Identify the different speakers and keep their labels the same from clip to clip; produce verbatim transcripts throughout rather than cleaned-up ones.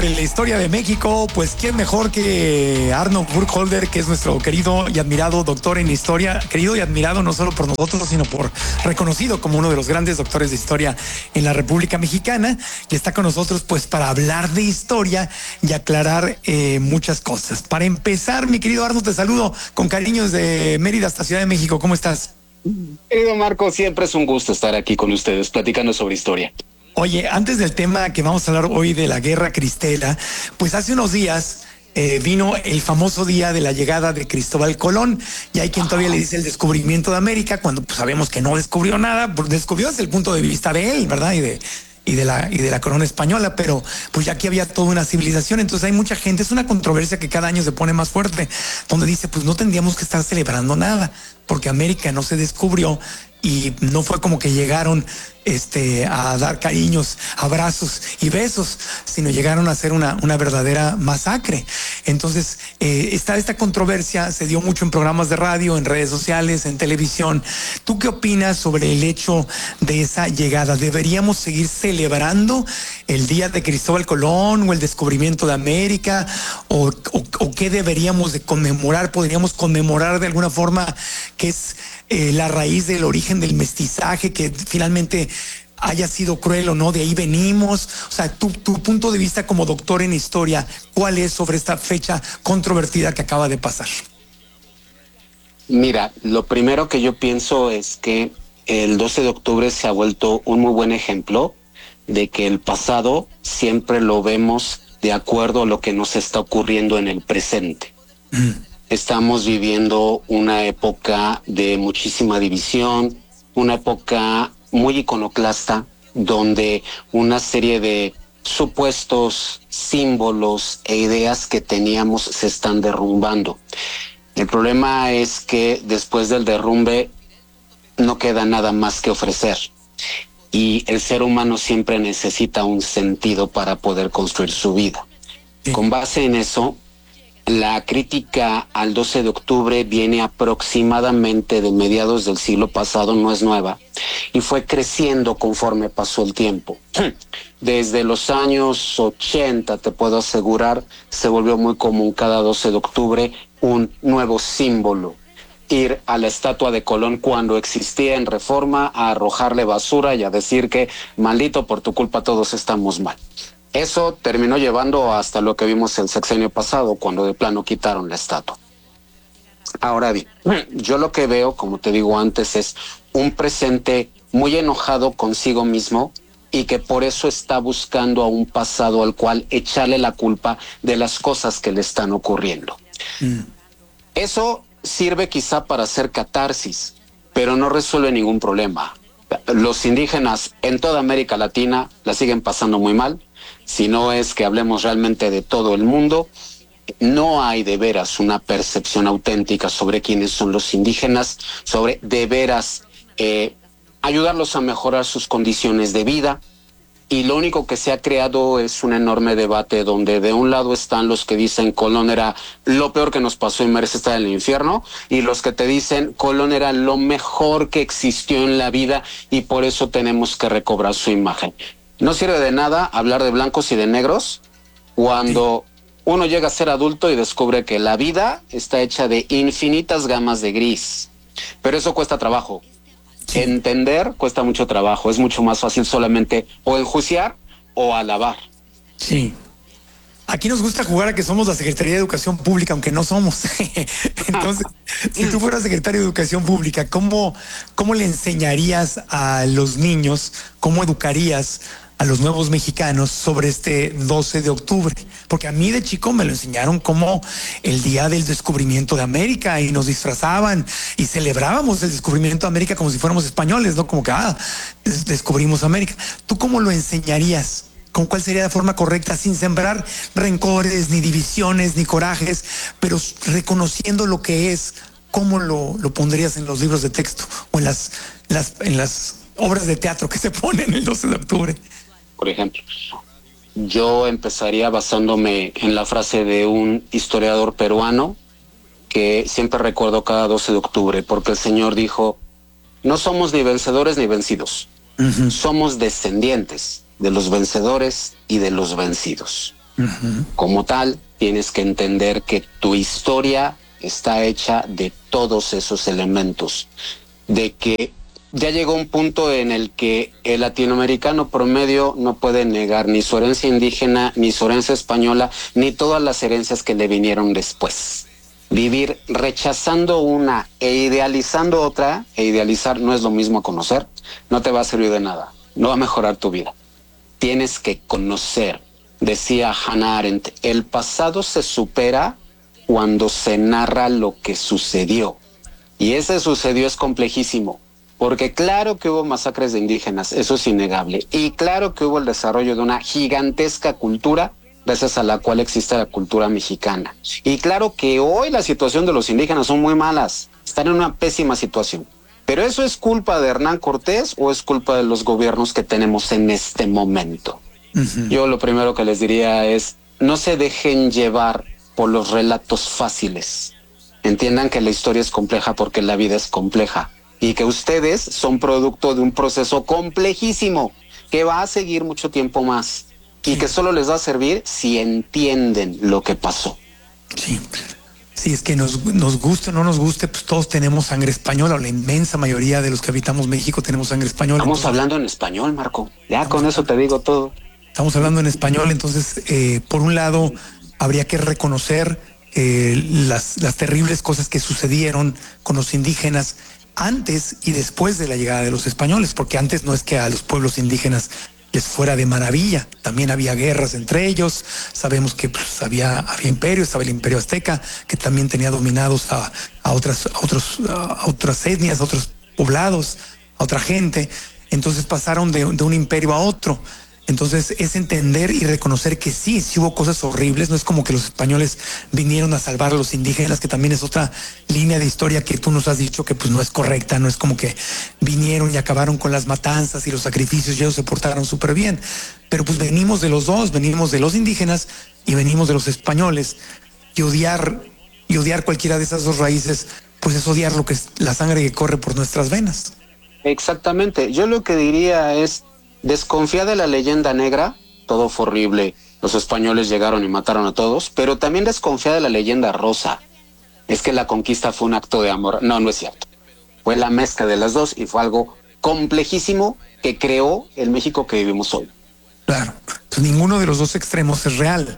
Speaker 1: En la historia de México, pues quién mejor que Arnold Burkholder, que es nuestro querido y admirado doctor en historia, querido y admirado no solo por nosotros, sino por reconocido como uno de los grandes doctores de historia en la República Mexicana, y está con nosotros pues para hablar de historia y aclarar eh, muchas cosas. Para empezar, mi querido Arnold, te saludo con cariño desde Mérida hasta Ciudad de México. ¿Cómo estás?
Speaker 2: Querido Marco, siempre es un gusto estar aquí con ustedes platicando sobre historia.
Speaker 1: Oye, antes del tema que vamos a hablar hoy de la Guerra Cristera, pues hace unos días eh, vino el famoso día de la llegada de Cristóbal Colón, y hay quien todavía le dice el descubrimiento de América, cuando pues, sabemos que no descubrió nada, pues, descubrió desde el punto de vista de él, ¿verdad? Y de y de la y de la corona española, pero pues ya aquí había toda una civilización. Entonces hay mucha gente, es una controversia que cada año se pone más fuerte, donde dice, pues no tendríamos que estar celebrando nada, porque América no se descubrió y no fue como que llegaron este, a dar cariños, abrazos y besos, sino llegaron a hacer una, una verdadera masacre. Entonces, eh, está esta controversia, se dio mucho en programas de radio, en redes sociales, en televisión. ¿Tú qué opinas sobre el hecho de esa llegada? ¿Deberíamos seguir celebrando el día de Cristóbal Colón o el descubrimiento de América? ¿O, o, o qué deberíamos de conmemorar? ¿Podríamos conmemorar de alguna forma que es eh, la raíz del origen del mestizaje, que finalmente haya sido cruel o no, de ahí venimos? O sea, tu, tu punto de vista como doctor en historia, ¿cuál es sobre esta fecha controvertida que acaba de pasar?
Speaker 2: Mira, lo primero que yo pienso es que el doce de octubre se ha vuelto un muy buen ejemplo de que el pasado siempre lo vemos de acuerdo a lo que nos está ocurriendo en el presente. Mm. Estamos viviendo una época de muchísima división, una época muy iconoclasta, donde una serie de supuestos símbolos e ideas que teníamos se están derrumbando. El problema es que después del derrumbe no queda nada más que ofrecer. Y el ser humano siempre necesita un sentido para poder construir su vida. Sí. Con base en eso, la crítica al doce de octubre viene aproximadamente de mediados del siglo pasado, no es nueva, y fue creciendo conforme pasó el tiempo. Desde los años ochenta, te puedo asegurar, se volvió muy común cada doce de octubre un nuevo símbolo. Ir a la estatua de Colón cuando existía en Reforma a arrojarle basura y a decir que maldito, por tu culpa todos estamos mal. Eso terminó llevando hasta lo que vimos el sexenio pasado, cuando de plano quitaron la estatua. Ahora bien, yo lo que veo, como te digo antes, es un presente muy enojado consigo mismo y que por eso está buscando a un pasado al cual echarle la culpa de las cosas que le están ocurriendo. Mm. Eso sirve quizá para hacer catarsis, pero no resuelve ningún problema. Los indígenas en toda América Latina la siguen pasando muy mal. Si no es que hablemos realmente de todo el mundo, no hay de veras una percepción auténtica sobre quiénes son los indígenas, sobre de veras eh, ayudarlos a mejorar sus condiciones de vida. Y lo único que se ha creado es un enorme debate donde de un lado están los que dicen Colón era lo peor que nos pasó y merece estar en el infierno, y los que te dicen Colón era lo mejor que existió en la vida y por eso tenemos que recobrar su imagen. No sirve de nada hablar de blancos y de negros cuando uno llega a ser adulto y descubre que la vida está hecha de infinitas gamas de gris. Pero eso cuesta trabajo. Sí. Entender cuesta mucho trabajo. Es mucho más fácil solamente o enjuiciar o alabar.
Speaker 1: Sí. Aquí nos gusta jugar a que somos la Secretaría de Educación Pública, aunque no somos. Entonces, si tú fueras secretario de Educación Pública, ¿cómo, cómo le enseñarías a los niños, cómo educarías a los nuevos mexicanos sobre este doce de octubre? Porque a mí de chico me lo enseñaron como el día del descubrimiento de América y nos disfrazaban y celebrábamos el descubrimiento de América como si fuéramos españoles, ¿no? Como que, ah, des- descubrimos América. ¿Tú cómo lo enseñarías? ¿Con cuál sería la forma correcta, sin sembrar rencores, ni divisiones, ni corajes, pero reconociendo lo que es? ¿Cómo lo, lo pondrías en los libros de texto o en las, las, en las obras de teatro que se ponen el doce de octubre?
Speaker 2: Por ejemplo, yo empezaría basándome en la frase de un historiador peruano que siempre recuerdo cada doce de octubre, porque el señor dijo, no somos ni vencedores ni vencidos, uh-huh. somos descendientes de los vencedores y de los vencidos. Uh-huh. Como tal, tienes que entender que tu historia está hecha de todos esos elementos, de que ya llegó un punto en el que el latinoamericano promedio no puede negar ni su herencia indígena, ni su herencia española, ni todas las herencias que le vinieron después. Vivir rechazando una e idealizando otra, e idealizar no es lo mismo a conocer, no te va a servir de nada, no va a mejorar tu vida. Tienes que conocer. Decía Hannah Arendt, el pasado se supera cuando se narra lo que sucedió. Y ese sucedió es complejísimo, porque claro que hubo masacres de indígenas, eso es innegable. Y claro que hubo el desarrollo de una gigantesca cultura, gracias a la cual existe la cultura mexicana. Y claro que hoy la situación de los indígenas son muy malas, están en una pésima situación. ¿Pero eso es culpa de Hernán Cortés o es culpa de los gobiernos que tenemos en este momento? Uh-huh. Yo lo primero que les diría es, no se dejen llevar por los relatos fáciles. Entiendan que la historia es compleja porque la vida es compleja y que ustedes son producto de un proceso complejísimo que va a seguir mucho tiempo más y que solo les va a servir si entienden lo que pasó.
Speaker 1: Sí. Sí, es que nos, nos guste o no nos guste, pues todos tenemos sangre española, o la inmensa mayoría de los que habitamos México tenemos sangre española.
Speaker 2: Estamos
Speaker 1: entonces,
Speaker 2: hablando en español, Marco. Ya con eso te digo todo.
Speaker 1: Estamos hablando en español, entonces, eh, por un lado, habría que reconocer eh, las, las terribles cosas que sucedieron con los indígenas antes y después de la llegada de los españoles, porque antes no es que a los pueblos indígenas les fuera de maravilla, también había guerras entre ellos, sabemos que pues, había, había imperios, estaba el imperio azteca, que también tenía dominados a, a, otras, a, otros, a otras etnias, a otros poblados, a otra gente, entonces pasaron de, de un imperio a otro. Entonces es entender y reconocer que sí, sí hubo cosas horribles, no es como que los españoles vinieron a salvar a los indígenas, que también es otra línea de historia que tú nos has dicho que pues no es correcta, no es como que vinieron y acabaron con las matanzas y los sacrificios y ellos se portaron súper bien, pero pues venimos de los dos, venimos de los indígenas y venimos de los españoles, y odiar, y odiar cualquiera de esas dos raíces, pues es odiar lo que es la sangre que corre por nuestras venas.
Speaker 2: Exactamente, yo lo que diría es, desconfía de la leyenda negra, todo fue horrible, los españoles llegaron y mataron a todos, pero también desconfía de la leyenda rosa, es que la conquista fue un acto de amor. No, no es cierto, fue la mezcla de las dos y fue algo complejísimo que creó el México que vivimos hoy.
Speaker 1: Claro, pues ninguno de los dos extremos es real,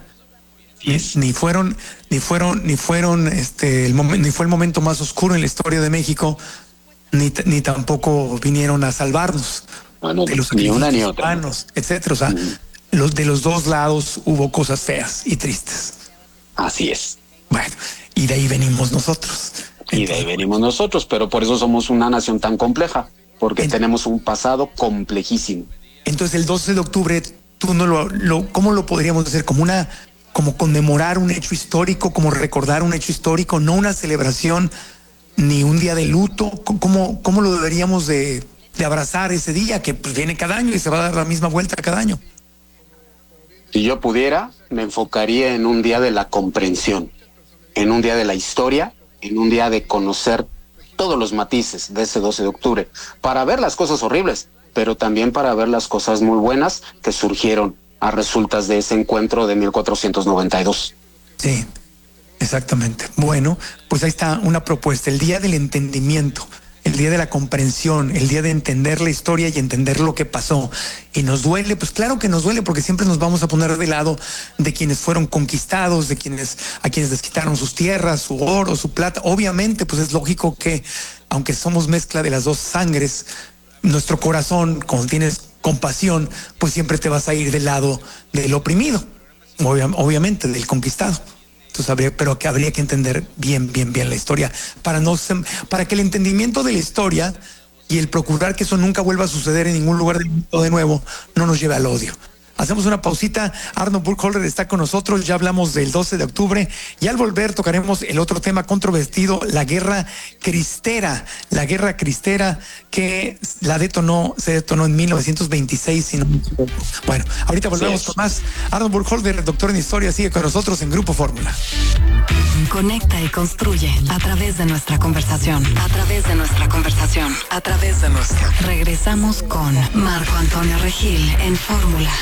Speaker 1: yes. ni fueron, ni fueron, ni fueron, este, el momen, ni fue el momento más oscuro en la historia de México, ni, ni tampoco vinieron a salvarnos.
Speaker 2: Bueno,
Speaker 1: de los
Speaker 2: ni una ni otra,
Speaker 1: humanos, etcétera. O sea, mm. los de los dos lados hubo cosas feas y tristes.
Speaker 2: Así es.
Speaker 1: Bueno, y de ahí venimos nosotros.
Speaker 2: Y Entonces, de ahí venimos nosotros, pero por eso somos una nación tan compleja, porque ent- tenemos un pasado complejísimo.
Speaker 1: Entonces, el doce de octubre, tú no lo, lo, ¿cómo lo podríamos hacer? Como una, como conmemorar un hecho histórico, como recordar un hecho histórico, no una celebración ni un día de luto. ¿Cómo, cómo lo deberíamos de de abrazar ese día que pues, viene cada año y se va a dar la misma vuelta cada año?
Speaker 2: Si yo pudiera, me enfocaría en un día de la comprensión, en un día de la historia, en un día de conocer todos los matices de ese doce de octubre, para ver las cosas horribles, pero también para ver las cosas muy buenas que surgieron a resultas de ese encuentro de mil cuatrocientos noventa y dos.
Speaker 1: Sí, exactamente. Bueno, pues ahí está una propuesta, el día del entendimiento, el día de la comprensión, el día de entender la historia y entender lo que pasó. Y nos duele, pues claro que nos duele, porque siempre nos vamos a poner de lado de quienes fueron conquistados, de quienes, a quienes les quitaron sus tierras, su oro, su plata. Obviamente, pues es lógico que, aunque somos mezcla de las dos sangres, nuestro corazón, cuando tienes compasión, pues siempre te vas a ir del lado del oprimido, obvia, obviamente, del conquistado. Entonces habría, pero que habría que entender bien, bien, bien la historia para no para que el entendimiento de la historia y el procurar que eso nunca vuelva a suceder en ningún lugar del mundo de nuevo no nos lleve al odio. Hacemos una pausita. Arnold Burkholder está con nosotros. Ya hablamos del doce de octubre y al volver tocaremos el otro tema controvertido, la guerra cristera, la guerra cristera que la detonó, se detonó en mil novecientos veintiséis. Si no... Bueno, ahorita volvemos sí. con más. Arnold Burkholder, doctor en historia, sigue con nosotros en Grupo Fórmula.
Speaker 3: Conecta y construye a través de nuestra conversación, a través de nuestra conversación, a través de nuestra. Regresamos con Marco Antonio Regil en Fórmula.